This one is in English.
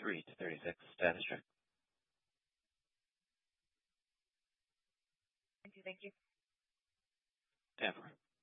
33 to 36, status check. Thank you. Tamper.